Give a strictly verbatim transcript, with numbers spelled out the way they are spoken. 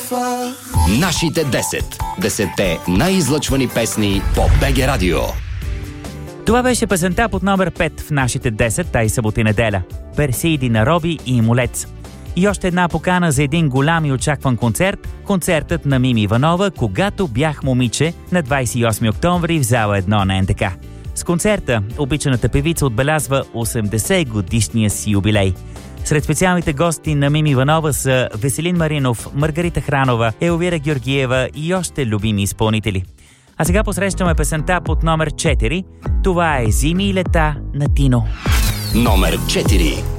Нашите десет. Десетте най-излъчвани песни по БГ Радио. Това беше песента под номер пет в нашите десет тази събота и неделя. Персиди на Роби и Молец. И още една покана за един голям и очакван концерт. Концертът на Мими Иванова "Когато бях момиче" на двадесет и осми октомври в зала едно на Н Т К. С концерта обичаната певица отбелязва осемдесет годишния си юбилей. Сред специалните гости на Мими Иванова са Веселин Маринов, Маргарита Хранова, Елвира Георгиева и още любими изпълнители. А сега посрещаме песента под номер четири. Това е "Зими и лета" на Тино. Номер четири.